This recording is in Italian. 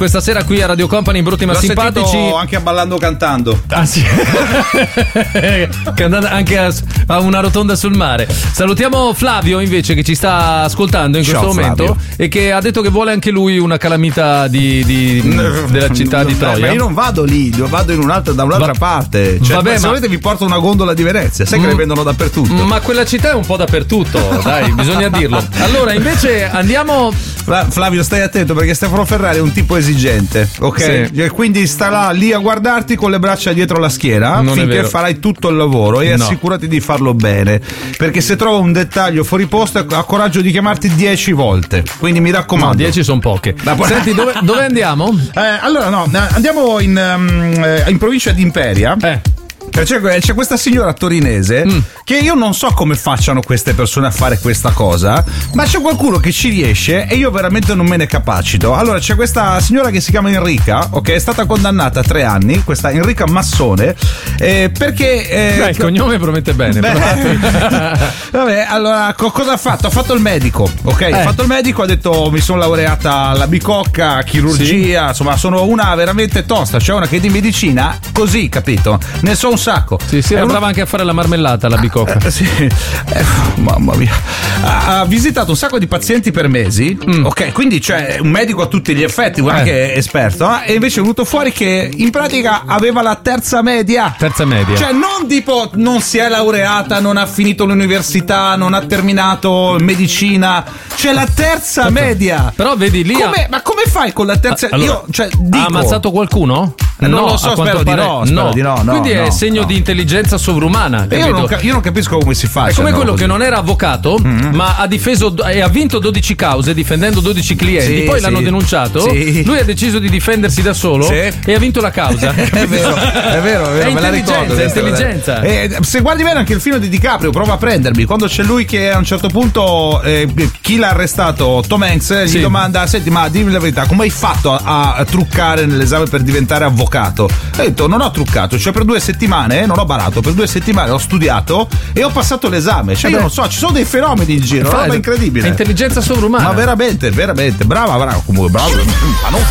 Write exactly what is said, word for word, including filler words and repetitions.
questa sera qui a Radio Company, Brutti ma L'ho simpatici. sentito anche a Ballando Cantando. Ah sì. Cantando anche a, a una rotonda sul mare. Salutiamo Flavio invece che ci sta ascoltando in Ciao, questo momento Flavio. e che ha detto che vuole anche lui una calamita di, di, della città di Troia. Ma io non vado lì, io vado in un'altra, da un'altra Va- parte. Cioè, Vabbè, se ma- volete vi porto una gondola di Venezia, sai che le Mm. vendono dappertutto. Ma quella città è un po' dappertutto, dai, bisogna dirlo. Allora, invece andiamo. Fla- Flavio, stai attento perché Stefano Ferrari è un tipo esigente, ok? Sì. E quindi starà lì a guardarti con le braccia dietro la schiera Non è finché vero. farai tutto il lavoro e No. assicurati di farlo bene. Perché se trova un dettaglio fuori posto ha coraggio di chiamarti dieci volte. Quindi mi raccomando. No, dieci sono poche. Ma poi- Senti, dove, dove andiamo? Eh, allora no, eh, andiamo in, um, eh, in provincia di Imperia. Eh. C'è, c'è questa signora torinese Mm. che io non so come facciano queste persone a fare questa cosa, ma c'è qualcuno che ci riesce e io veramente non me ne capacito. Allora c'è questa signora che si chiama Enrica, ok, è stata condannata a tre anni, questa Enrica Massone, eh, perché... Eh, Beh, il cognome promette bene. Beh, però. vabbè, allora co- cosa ha fatto? Ha fatto il medico, ok? Eh. Ha fatto il medico, ha detto mi sono laureata alla bicocca, chirurgia, insomma sono una veramente tosta, cioè una che di medicina così, capito? Ne so un sacco. Sì, sì, È era una- brava anche a fare la marmellata, la bicocca. eh, sì. Eh, mamma mia. Ha, ha visitato un sacco di pazienti per mesi. Mm. Ok, quindi c'è un medico a tutti gli effetti, guarda Eh. che è esperto. eh, E invece è venuto fuori che in pratica aveva la terza media. Terza media. Cioè, non tipo non si è laureata, non ha finito l'università, non ha terminato medicina. C'è la terza media. Però vedi lì. Come- ma come fai con la terza? Allora, Io, cioè, dico, ha ammazzato qualcuno? Eh, non lo so, a quanto spero di pare no, spero di no, no, Quindi è no, segno no. di intelligenza sovrumana. io capito? non, ca- io non capisco come si fa. È come quello che non era avvocato, Mm-hmm. ma ha difeso e ha vinto dodici cause difendendo dodici clienti. Sì, Poi sì. l'hanno denunciato. Sì. Lui ha deciso di difendersi da solo Sì. e ha vinto la causa. È vero, è vero, è vero, È me la ricordo. intelligenza, è questa, intelligenza. Eh, se guardi bene anche il film di DiCaprio, prova a prendermi. Quando c'è lui che a un certo punto eh, chi l'ha arrestato, Tom Hanks, gli Sì. domanda: senti, ma dimmi la verità, come hai fatto a, a truccare nell'esame per diventare avvocato? Ha detto: non ho truccato, cioè per due settimane non ho barato, per due settimane ho studiato e ho passato l'esame. Cioè, Eh io beh. non so, ci sono dei fenomeni in giro, una roba incredibile. È intelligenza sovrumana. Ma veramente, veramente, brava, brava, comunque, bravo. Ma non